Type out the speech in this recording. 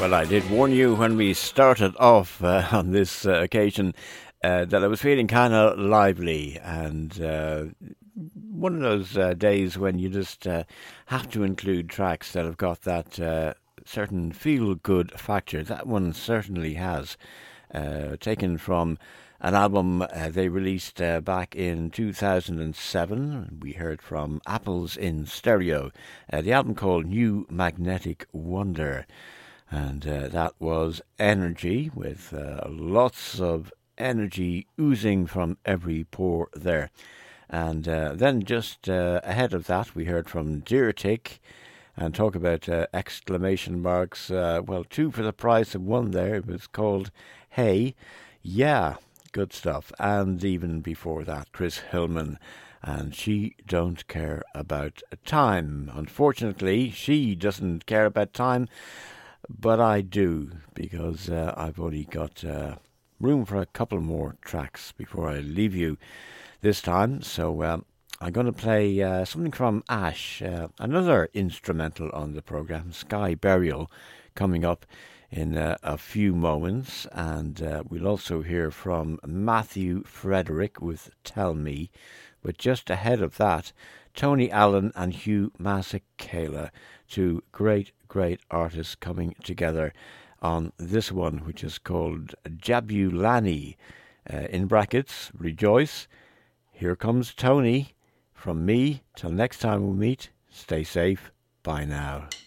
Well, I did warn you when we started off on this occasion that I was feeling kind of lively and one of those days when you just have to include tracks that have got that certain feel-good factor. That one certainly has. Taken from an album they released back in 2007. We heard from Apples in Stereo, the album called New Magnetic Wonder. And that was Energy, with lots of energy oozing from every pore there. And then just ahead of that, we heard from Deertick, and talk about exclamation marks. Well, two for the price of one there. It was called Hey. Yeah, good stuff. And even before that, Chris Hillman, and She Don't Care About Time. Unfortunately, she doesn't care about time, but I do, because I've only got room for a couple more tracks before I leave you this time. So I'm going to play something from Ash, another instrumental on the program, Sky Burial, coming up in a few moments. And we'll also hear from Matthew Frederick with Tell Me. But just ahead of that, Tony Allen and Hugh Masekela, two great artists coming together on this one, which is called Jabulani, in brackets, Rejoice. Here comes Tony. From me, till next time we meet, stay safe. Bye now.